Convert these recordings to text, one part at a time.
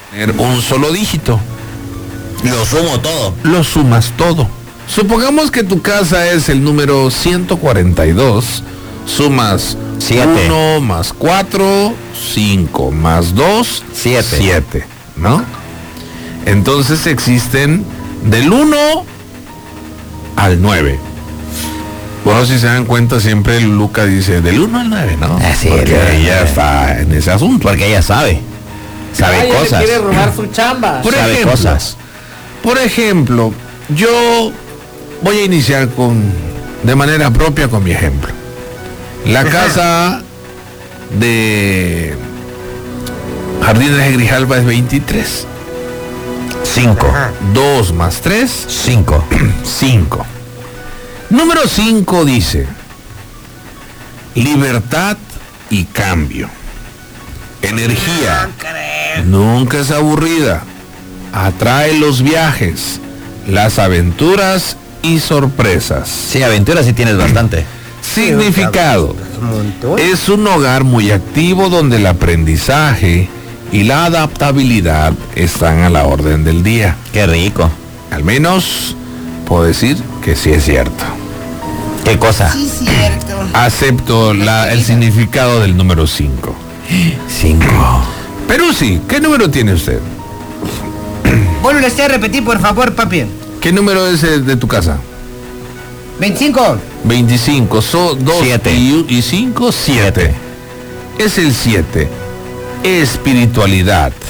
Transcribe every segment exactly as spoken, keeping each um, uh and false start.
tener un solo dígito. Lo sumo todo. Lo sumas todo. Supongamos que tu casa es el número ciento cuarenta y dos. Sumas siete. uno más cuatro, cinco más dos, siete. siete, ¿no? Entonces existen del uno al nueve. Bueno, si se dan cuenta, siempre Luca dice del uno al nueve, ¿no? Así porque es, ella está en ese asunto. Porque ella sabe. Sabe Ay, cosas. le quiere robar su chamba. Por sabe ejemplo, cosas. Por ejemplo, yo voy a iniciar con de manera propia con mi ejemplo. La casa de Jardines de Grijalba es veintitrés. cinco. dos más tres, cinco. cinco. Número cinco dice: libertad y cambio. Energía. Nunca es aburrida. Atrae los viajes, las aventuras y sorpresas. Sí, aventuras sí tienes bastante. Significado: es un hogar muy activo donde el aprendizaje y la adaptabilidad están a la orden del día. Qué rico. Al menos puedo decir que sí es cierto. ¿Qué cosa? Sí, cierto. Acepto la, el significado del número cinco. cinco. Pero sí, ¿qué número tiene usted? Vuelve a repetir, por favor, papi. ¿Qué número es el de tu casa? veinticinco. veinticinco, so, dos Siete. y cinco, siete. Es el siete. Espiritualidad.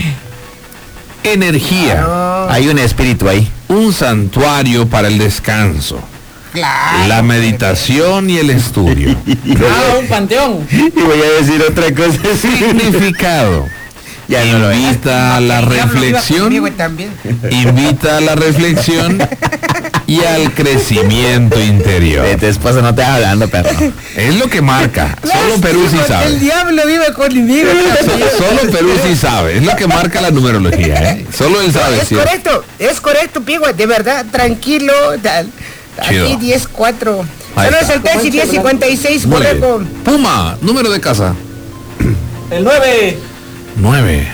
Energía. Hay un espíritu ahí. Un santuario para el descanso. Claro. La meditación y el estudio. Ah, un panteón. Y voy a decir otra cosa. Significado: Ya no lo es. invita a la El diablo viva reflexión, conmigo también. invita a la reflexión y al crecimiento interior. De tu esposa no te va hablando, perro. Es lo que marca. Solo Perú sí El sabe. diablo vive conmigo. So- Solo Perú sí sabe. Es lo que marca la numerología, ¿eh? Solo él sabe. Es ¿sí? correcto, es correcto, Pigo, de verdad, tranquilo. Tal. Chido. Aquí diez cuatro. Ahí Saludos está. al taxi diez cincuenta y seis, Muy bien. correcto. Puma, número de casa. El nueve. nueve.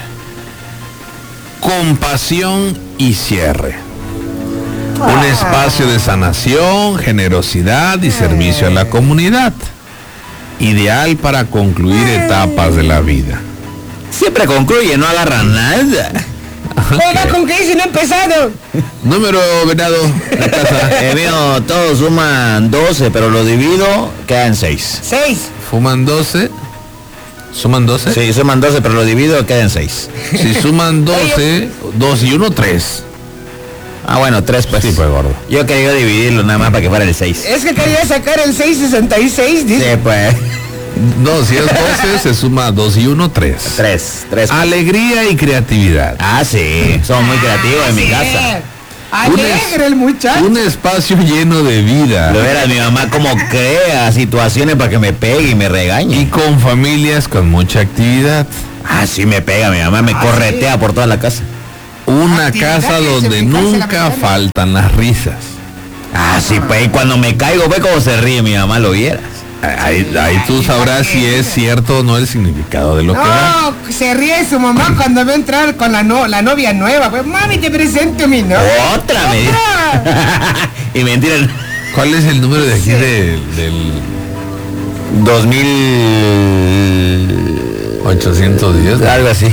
Compasión y cierre. Un espacio de sanación, generosidad y servicio a la comunidad. Ideal para concluir etapas de la vida. Siempre concluye, no agarra nada. Oiga, ¿con qué dice no he empezado? Número, venado, de casa. El mío, todos suman doce, pero lo divido, quedan seis. seis. Fuman doce. ¿Suman doce? Sí, suman doce, pero lo divido, quedan seis. Si suman doce, dos y uno, tres. Ah, bueno, tres pues. Sí, pues gordo. Yo quería dividirlo nada más para que fuera el seis. Es que quería sacar el seis sesenta y seis, Sí, dice. pues. No, si es doce, se suma dos y uno, tres. Tres, tres. Alegría y creatividad. Ah, sí, somos muy creativos en mi Sí. casa. Alegre el muchacho. Un espacio lleno de vida. Lo era mi mamá como crea situaciones para que me pegue y me regañe. Y con familias con mucha actividad. Ah, sí me pega, mi mamá me Ah, corretea por toda la casa. Una Actividades, casa donde fijarse en la nunca ventana. faltan las risas. Ah, sí, pues y cuando me caigo, ve cómo se ríe mi mamá, lo vieras. Ahí, ahí tú sabrás si es cierto o no el significado de lo que va. No, se ríe su mamá cuando va a entrar con la, no, la novia nueva. Pues, mami, te presento a mi novia. Otra me dice. Y mentira, ¿Cuál es el número de aquí del, del dos mil ochocientos diez? algo así.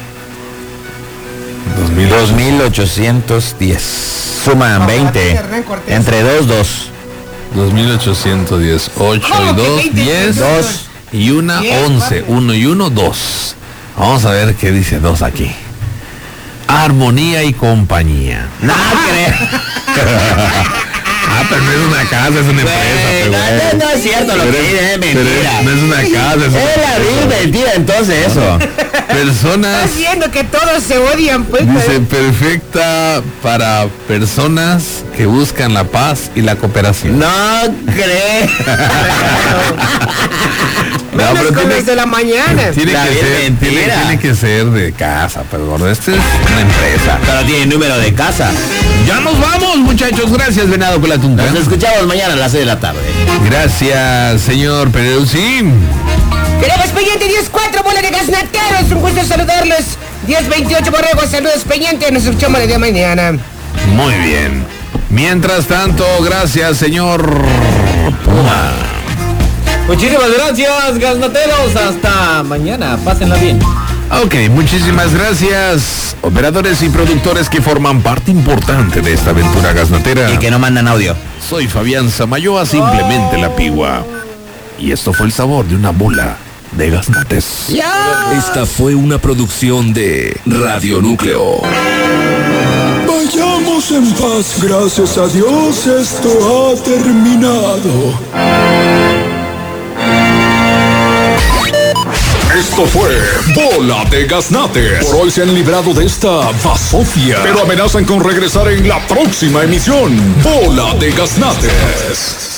dos mil. dos mil ochocientos diez. Suman veinte. Entre dos, dos. dos mil ochocientos diez. ocho ¿Cómo y que dos, veinte? diez. Dos. Y una, Diez, once. papi. uno y uno, dos. Vamos a ver qué dice dos aquí. Armonía y compañía. Nada creer. Ah, pero no es una casa, es una empresa. pero No, bueno. no, no es cierto lo Pero que dice, es pero mentira. No es una casa, es una Es la vil empresa. mentira entonces eso. Personas, Estás viendo que todos se odian, pues. dice, perfecta para personas que buscan la paz y la cooperación. No crees. No, Menos pero con tiene- los de la mañana. Tiene La que, vil ser, tiene, mentira. tiene que ser de casa, pero gordo, este es una empresa. Pero tiene número de casa. Ya nos vamos, muchachos. Gracias, Venado con la tunca. Nos escuchamos mañana a las seis de la tarde. Gracias, señor Pereucín. Queremos pendiente diez cuatro, bola de gasnateros. Un gusto saludarlos. diez veintiocho Borrego, saludos pendientes, nos escuchamos el día de mañana. Muy bien. Mientras tanto, gracias, señor Puma. Muchísimas gracias, gasnateros. Hasta mañana. Pásenla bien. Ok, muchísimas gracias, operadores y productores que forman parte importante de esta aventura gasnatera. Y que no mandan audio. Soy Fabián Samayoa, simplemente la pigua. Y esto fue el sabor de una bola de gasnates. Esta fue una producción de Radio Núcleo. Vayamos en paz, gracias a Dios esto ha terminado. Esto fue Bola de Gaznates. Por hoy se han librado de esta basofia, pero amenazan con regresar en la próxima emisión. Bola de Gaznates.